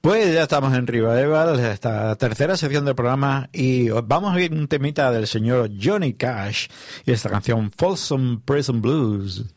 Pues ya estamos en Revival, esta tercera sección del programa, y vamos a ver un temita del señor Johnny Cash y esta canción Folsom Prison Blues.